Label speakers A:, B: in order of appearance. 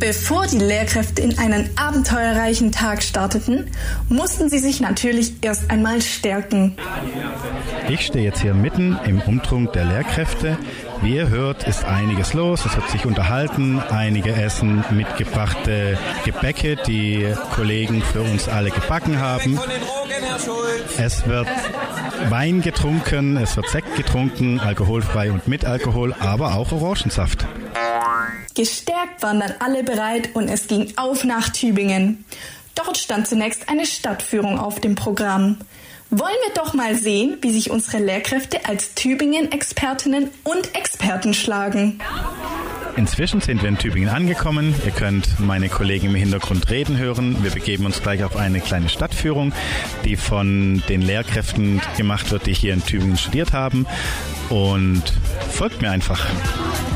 A: Bevor die Lehrkräfte in einen abenteuerreichen Tag starteten, mussten sie sich natürlich erst einmal stärken.
B: Ich stehe jetzt hier mitten im Umtrunk der Lehrkräfte. Wie ihr hört, ist einiges los. Es wird sich unterhalten. Einige essen mitgebrachte Gebäcke, die Kollegen für uns alle gebacken haben. Es wird Wein getrunken, es wird Sekt getrunken, alkoholfrei und mit Alkohol, aber auch Orangensaft.
A: Gestärkt waren dann alle bereit und es ging auf nach Tübingen. Dort stand zunächst eine Stadtführung auf dem Programm. Wollen wir doch mal sehen, wie sich unsere Lehrkräfte als Tübingen-Expertinnen und Experten schlagen.
B: Inzwischen sind wir in Tübingen angekommen. Ihr könnt meine Kollegen im Hintergrund reden hören. Wir begeben uns gleich auf eine kleine Stadtführung, die von den Lehrkräften gemacht wird, die hier in Tübingen studiert haben. Und folgt mir einfach.